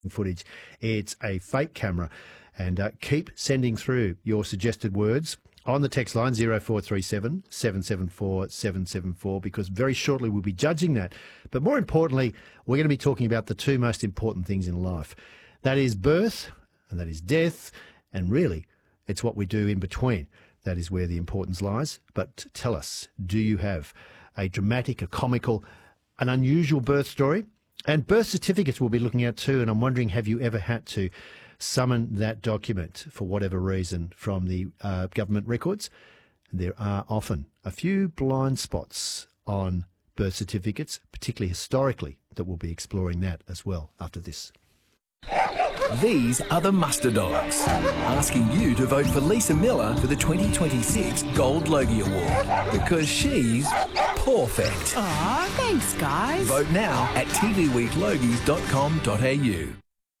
footage. It's a fake camera. And keep sending through your suggested words on the text line 0437 774 774, because very shortly we'll be judging that. But more importantly, we're going to be talking about the two most important things in life. That is birth and that is death. And really, it's what we do in between. That is where the importance lies. But tell us, do you have a dramatic, a comical, an unusual birth story? And birth certificates we'll be looking at too. And I'm wondering, have you ever had to summon that document for whatever reason from the government records? There are often a few blind spots on birth certificates, particularly historically, that we'll be exploring that as well after this. These are the Muster Dogs, asking you to vote for Lisa Miller for the 2026 Gold Logie Award, because she's perfect. Aw, thanks, guys. Vote now at tvweeklogies.com.au.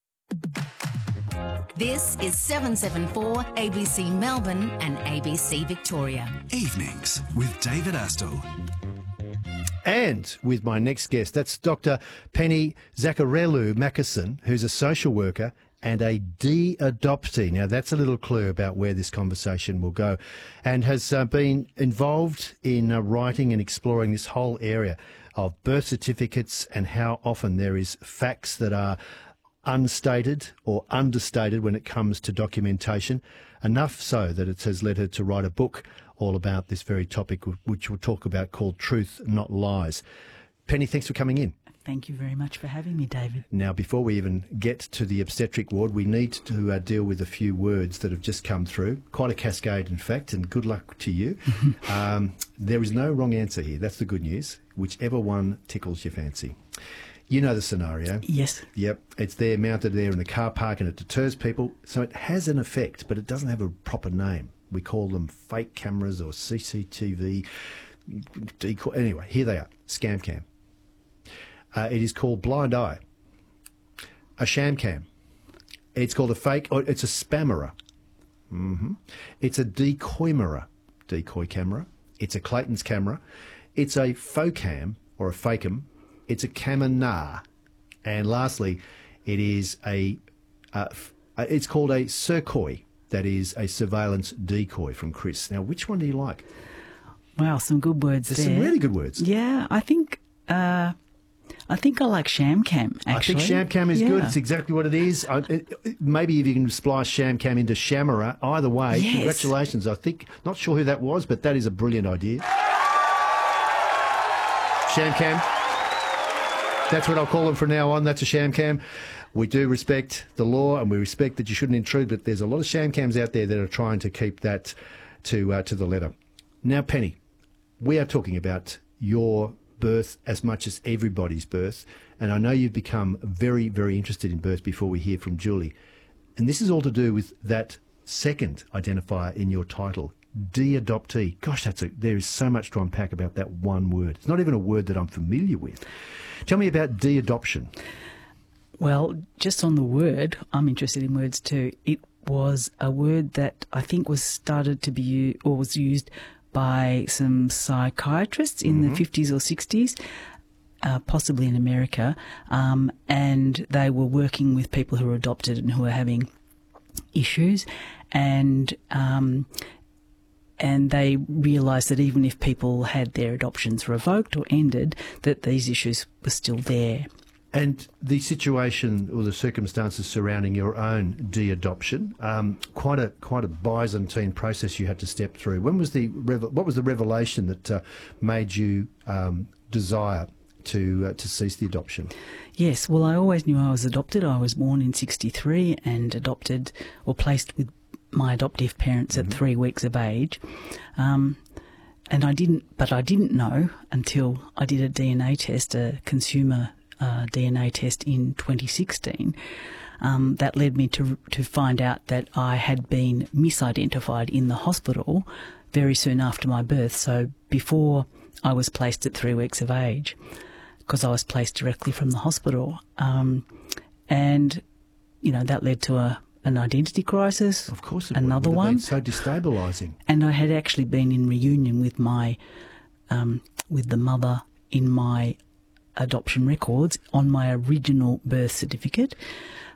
This is 774 ABC Melbourne and ABC Victoria. Evenings with David Astle. And with my next guest, that's Dr. Penny Zacharelou Mackerson, who's a social worker and a de-adoptee. Now, that's a little clue about where this conversation will go, and has been involved in writing and exploring this whole area of birth certificates and how often there is facts that are unstated or understated when it comes to documentation, enough so that it has led her to write a book all about this very topic, which we'll talk about, called Truth Not Lies. Penny, thanks for coming in. Thank you very much for having me, David. Now, before we even get to the obstetric ward, we need to deal with a few words that have just come through. Quite a cascade, in fact, and good luck to you. There is no wrong answer here. That's the good news. Whichever one tickles your fancy. You know the scenario. Yes. Yep. It's there, mounted there in the car park, and it deters people. So it has an effect, but it doesn't have a proper name. We call them fake cameras or CCTV decoy. Anyway, here they are. Scam cam. It is called blind eye. A sham cam. It's called a fake, or it's a spammerer. It's a decoymerer, decoy camera. It's a Clayton's camera. It's a faux cam or a fake'em. It's a caminar. And lastly, it is it's called a Sercoy. That is a surveillance decoy from Chris. Now, which one do you like? Wow, some good words There's there. some really good words. Yeah, I think I like sham cam, actually. I think sham cam is good. It's exactly what it is. Maybe if you can splice sham cam into shammerer, either way, yes. Congratulations. I think, not sure who that was, but that is a brilliant idea. Sham cam. That's what I'll call them from now on. That's a sham cam. We do respect the law and we respect that you shouldn't intrude, but there's a lot of sham cams out there that are trying to keep that to the letter. Now, Penny, we are talking about your birth as much as everybody's birth, and I know you've become very, very interested in birth before we hear from Julie. And this is all to do with that second identifier in your title, de-adoptee. Gosh, there is so much to unpack about that one word. It's not even a word that I'm familiar with. Tell me about de-adoption. Well, just on the word, I'm interested in words too. It was a word that I think was started to be or was used by some psychiatrists in the 50s or 60s, possibly in America, and they were working with people who were adopted and who were having issues, and they realised that even if people had their adoptions revoked or ended, that these issues were still there. And the situation or the circumstances surrounding your own de-adoption, quite a Byzantine process you had to step through. What was the revelation that made you desire to cease the adoption? Yes, well, I always knew I was adopted. I was born in 1963 and adopted or placed with my adoptive parents at 3 weeks of age. And I didn't know until I did a DNA test, a consumer DNA test in 2016. That led me to find out that I had been misidentified in the hospital very soon after my birth. So before I was placed at 3 weeks of age, because I was placed directly from the hospital. And, you know, that led to an identity crisis. Of course it another would. one. It's so destabilising. And I had actually been in reunion with my with the mother in my adoption records on my original birth certificate.